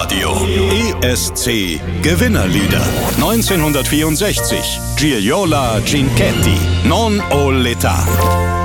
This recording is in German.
Radio. ESC Gewinnerlieder. 1964. Gigliola Cinquetti. Non ho l'età.